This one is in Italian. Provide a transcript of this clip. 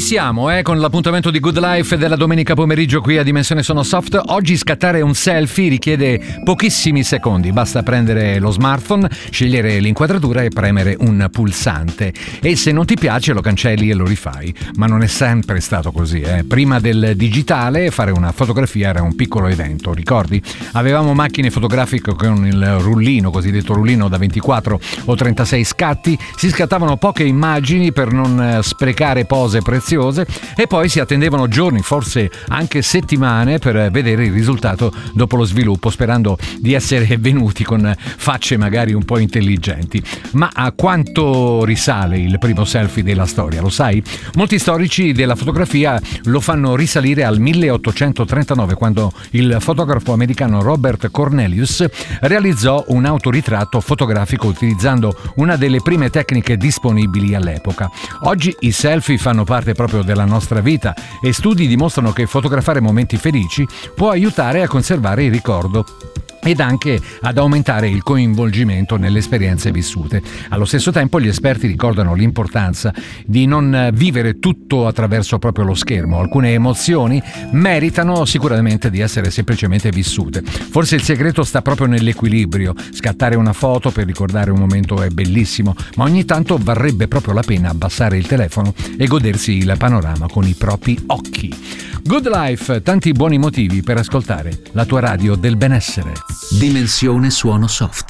siamo con l'appuntamento di Good Life della domenica pomeriggio qui a Dimensione Sono Soft. Oggi scattare un selfie richiede pochissimi secondi, basta prendere lo smartphone, scegliere l'inquadratura e premere un pulsante, e se non ti piace lo cancelli e lo rifai. Ma non è sempre stato così. Prima del digitale fare una fotografia era un piccolo evento, ricordi? Avevamo macchine fotografiche con il rullino, cosiddetto rullino da 24 o 36 scatti, si scattavano poche immagini per non sprecare pose preziose e poi si attendevano giorni, forse anche settimane, per vedere il risultato dopo lo sviluppo, sperando di essere venuti con facce magari un po' intelligenti. Ma a quanto risale il primo selfie della storia, lo sai? Molti storici della fotografia lo fanno risalire al 1839, quando il fotografo americano Robert Cornelius realizzò un autoritratto fotografico utilizzando una delle prime tecniche disponibili all'epoca. Oggi i selfie fanno parte proprio della nostra vita e studi dimostrano che fotografare momenti felici può aiutare a conservare il ricordo ed anche ad aumentare il coinvolgimento nelle esperienze vissute. Allo stesso tempo gli esperti ricordano l'importanza di non vivere tutto attraverso proprio lo schermo. Alcune emozioni meritano sicuramente di essere semplicemente vissute. Forse il segreto sta proprio nell'equilibrio. Scattare una foto per ricordare un momento è bellissimo, ma ogni tanto varrebbe proprio la pena abbassare il telefono e godersi il panorama con i propri occhi. Good Life, tanti buoni motivi per ascoltare la tua radio del benessere. Dimensione Suono Soft.